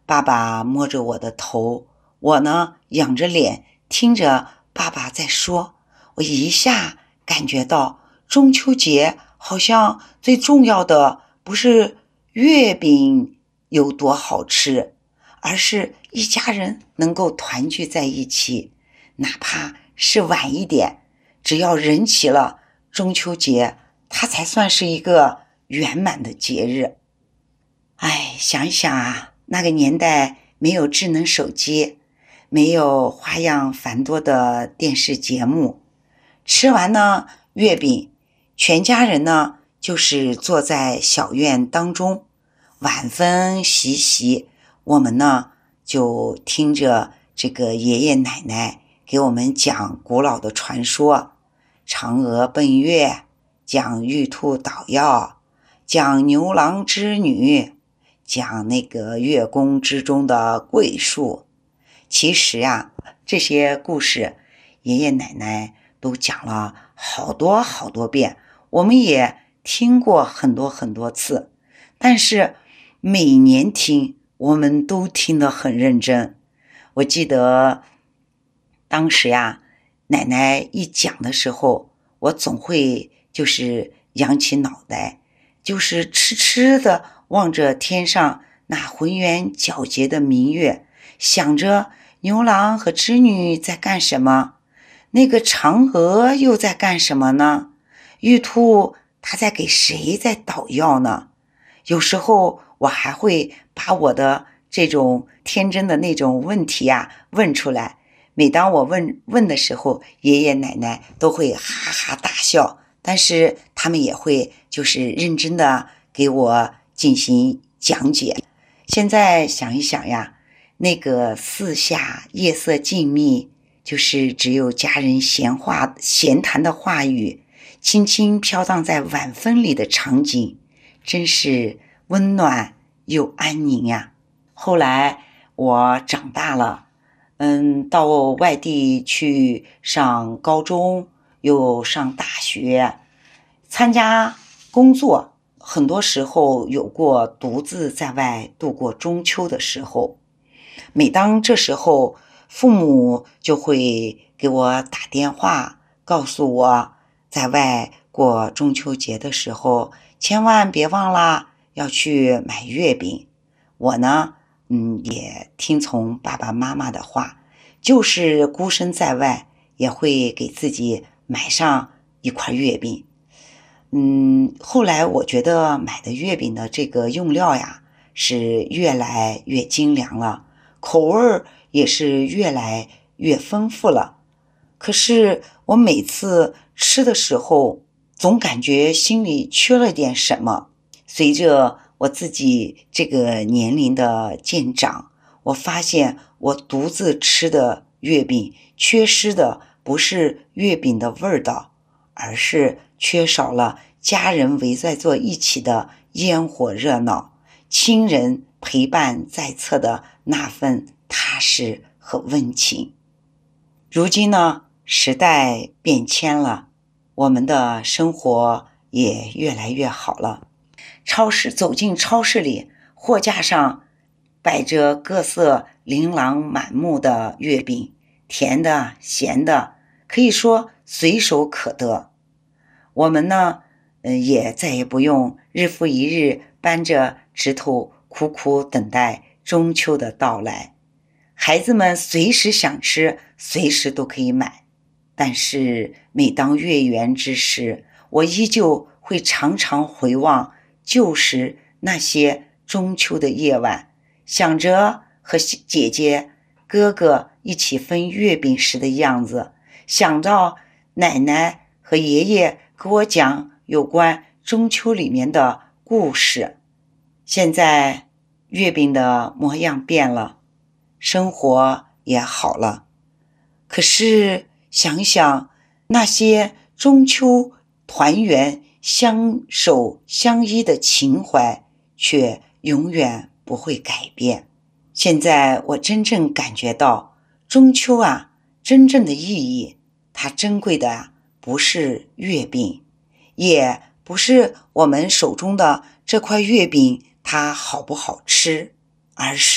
爸爸摸着我的头，我呢仰着脸听着爸爸在说，我一下感觉到中秋节好像最重要的不是月饼有多好吃，而是一家人能够团聚在一起，哪怕是晚一点，只要人齐了，中秋节它才算是一个圆满的节日。想一想啊，那个年代没有智能手机，没有花样繁多的电视节目，吃完呢月饼，全家人呢就是坐在小院当中，晚风习习，我们呢就听着这个爷爷奶奶给我们讲古老的传说，嫦娥奔月，讲玉兔捣药，讲牛郎织女，讲那个月宫之中的桂树。其实啊，这些故事爷爷奶奶都讲了好多好多遍，我们也听过很多很多次，但是每年听我们都听得很认真。我记得当时呀，奶奶一讲的时候，我总会就是扬起脑袋，就是痴痴的望着天上那浑圆皎洁的明月，想着牛郎和织女在干什么，那个嫦娥又在干什么呢？玉兔她在给谁在捣药呢？有时候我还会把我的这种天真的那种问题啊问出来，每当我问的时候，爷爷奶奶都会哈哈大笑，但是他们也会就是认真的给我进行讲解。现在想一想呀，那个四下夜色静谧，就是只有家人闲谈的话语，轻轻飘荡在晚风里的场景，真是温暖又安宁呀。后来我长大了，到外地去上高中，又上大学，参加工作，很多时候有过独自在外度过中秋的时候。每当这时候，父母就会给我打电话，告诉我在外过中秋节的时候，千万别忘了要去买月饼。我呢，也听从爸爸妈妈的话，就是孤身在外，也会给自己买上一块月饼。后来我觉得买的月饼的这个用料呀，是越来越精良了，口味也是越来越丰富了。可是我每次吃的时候，总感觉心里缺了点什么。随着我自己这个年龄的渐长，我发现我独自吃的月饼缺失的不是月饼的味道，而是缺少了家人围在坐一起的烟火热闹，亲人陪伴在侧的那份踏实和温情。如今呢，时代变迁了，我们的生活也越来越好了。走进超市里，货架上摆着各色琳琅满目的月饼，甜的、咸的，可以说随手可得。我们呢，也再也不用日复一日扳着指头苦苦等待中秋的到来。孩子们随时想吃，随时都可以买。但是每当月圆之时，我依旧会常常回望旧时那些中秋的夜晚，想着和姐姐哥哥一起分月饼时的样子，想到奶奶和爷爷给我讲有关中秋里面的故事。现在月饼的模样变了，生活也好了，可是想想那些中秋团圆相守相依的情怀，却永远不会改变。现在我真正感觉到中秋啊，真正的意义，它珍贵的不是月饼，也不是我们手中的这块月饼它好不好吃，而是